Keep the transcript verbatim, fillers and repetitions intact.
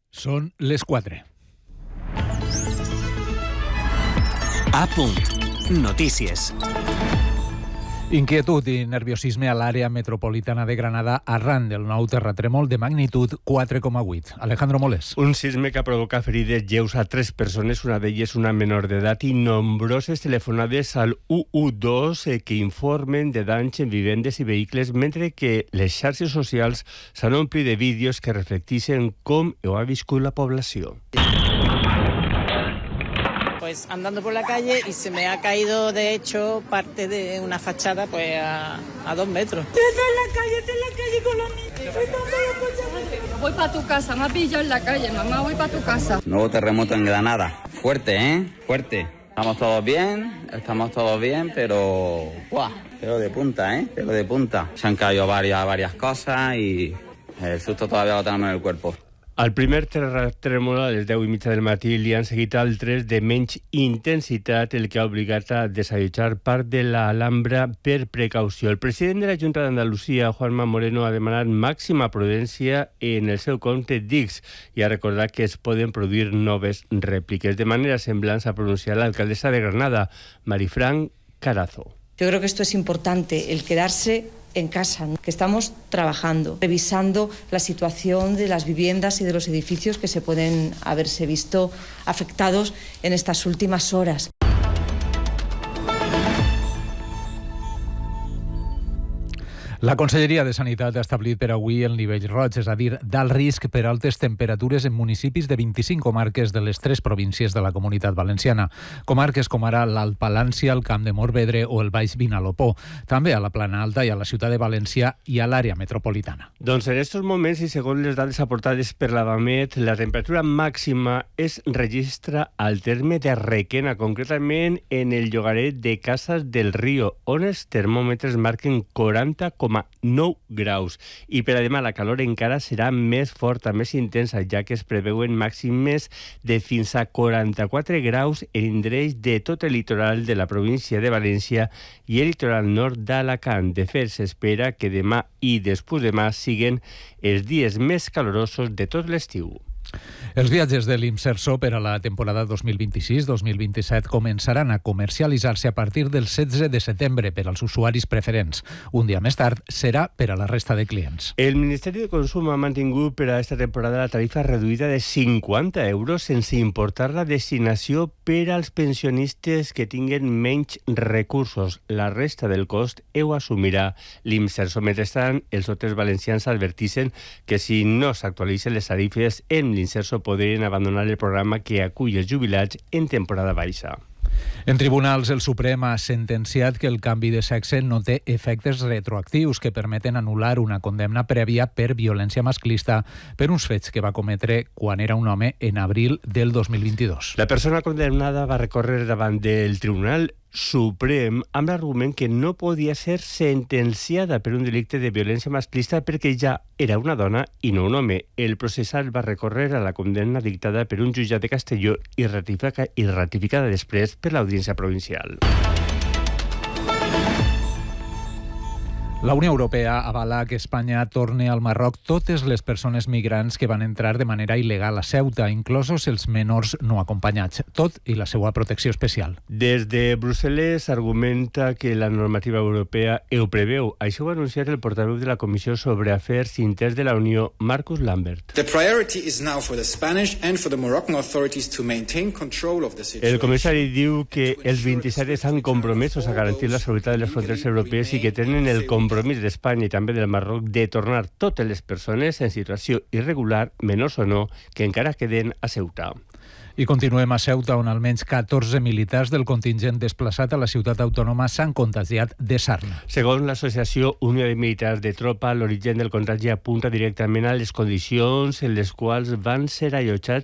Són les quatre. A punt. Notícies. Inquietud i nerviosisme a l'àrea metropolitana de Granada arran del nou terratrèmol de magnitud quatre coma vuit. Alejandro Molés. Un sisme que ha provocat ferides lleus a tres persones, una d'elles una menor d'edat, i nombroses telefonades al u u dos eh, que informen de danys en vivendes i vehicles, mentre que les xarxes socials s'han omplit de vídeos que reflecteixen com ho ha viscut la població. Pues andando por la calle y se me ha caído, de hecho, parte de una fachada pues a, a dos metros. Estoy en la calle, estoy en la calle con los niños. Voy para tu casa, me ha pillado en la calle, mamá, voy para tu casa. Nuevo terremoto en Granada. Fuerte, ¿eh? Fuerte. Estamos todos bien, estamos todos bien, pero... ¡Buah! Pelo de punta, ¿eh? Pelo de punta. Se han caído varias, varias cosas y el susto todavía lo tenemos en el cuerpo. Al primer terratrèmol, a les deu i mitja del matí, li han seguit altres de menys intensitat, el que ha obligat a desallotjar part de l'Alhambra per precaució. El president de la Junta d'Andalusia, Juanma Moreno, ha demanat màxima prudència en el seu compte d'X i ha recordat que es poden produir noves rèpliques. De manera semblant s'ha pronunciat l'alcaldessa de Granada, Marifran Carazo. Yo creo que esto es importante, el quedarse en casa, ¿no? Que estamos trabajando, revisando la situación de las viviendas y de los edificios que se pueden haberse visto afectados en estas últimas horas. La Conselleria de Sanitat ha establit per avui el nivell roig, és a dir, d'alt risc per altes temperatures en municipis de vint-i-cinc comarques de les tres províncies de la Comunitat Valenciana. Comarques com ara l'Alt Palància, el Camp de Morvedre o el Baix Vinalopó. També a la Plana Alta i a la Ciutat de València i a l'àrea metropolitana. Doncs en aquests moments, i segons les dades aportades per la Vamet, la temperatura màxima es registra al terme de Requena, concretament en el llogaret de Casas del Río, on els termòmetres marquen quaranta coma nou graus. I per a demà la calor encara serà més forta, més intensa, ja que es preveuen màximes de fins a quaranta-quatre graus en indrets de tot el litoral de la província de València i el litoral nord d'Alacant. De fet, s'espera que demà i després demà siguen els dies més calorosos de tot l'estiu. Els viatges de l'Imserso per a la temporada dos mil vint-i-sis dos mil vint-i-set començaran a comercialitzar-se a partir del setze de setembre per als usuaris preferents. Un dia més tard serà per a la resta de clients. El Ministeri de Consum ha mantingut per a aquesta temporada la tarifa reduïda de cinquanta euros sense importar la destinació per als pensionistes que tinguen menys recursos. La resta del cost ho assumirà l'Imserso. Mentrestant, els hotels valencians adverteixen que si no s'actualitzen les tarifes en l'Imserso podrien abandonar el programa que acull els jubilats en temporada baixa. En tribunals, el Suprem ha sentenciat que el canvi de sexe no té efectes retroactius que permeten anul·lar una condemna prèvia per violència masclista per uns fets que va cometre quan era un home en abril del dos mil vint-i-dos. La persona condemnada va recórrer davant del Tribunal Suprem amb l'argument que no podia ser sentenciada per un delicte de violència masclista perquè ja era una dona i no un home. El processat va recórrer a la condemna dictada per un jutjat de Castelló i ratifica, i ratificada després per l'Audiència Provincial. La Unió Europea avala que Espanya torni al Marroc totes les persones migrants que van entrar de manera il·legal a Ceuta, inclosos els menors no acompanyats, tot i la seva protecció especial. Des de Brussel·les argumenta que la normativa europea ho preveu. Això ho ha anunciat el portaveu de la Comissió sobre Afers Interns de la Unió, Marcus Lambert. The priority is now for the Spanish and for the Moroccan authorities to maintain control of the situation. El comissari diu que els vint-i-set estan compromesos a garantir la seguretat de les fronteres europees i que tenen el compromís compromís d'Espanya i també del Marroc de tornar totes les persones en situació irregular, menors o no, que encara queden a Ceuta. I continuem a Ceuta, on almenys catorze militars del contingent desplaçat a la ciutat autònoma s'han contagiat de sarna. Segons l'associació Unió de Militars de Tropa, l'origen del contagi apunta directament a les condicions en les quals van ser allotjats